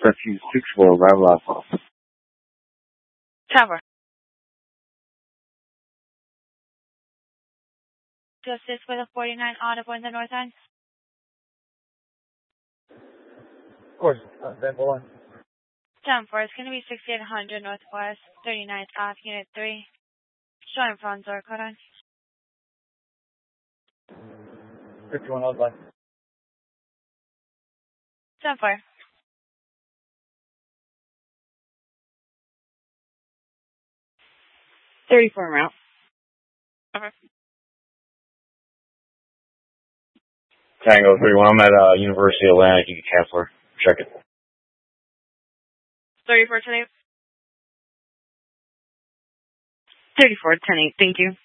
Refuge 64, arrival Alpha. Tower. To assist with a 49 audible in the north end. Of course, then hold on. 10-4, it's going to be 6800 Northwest, 39th off, Unit 3. Showing front door, code on. 51 outline. 10-4. $34 route. Over. Tango 31, I'm at University of Atlantic. You can cancel. Check it. 34 today. 34, 10-8, thank you.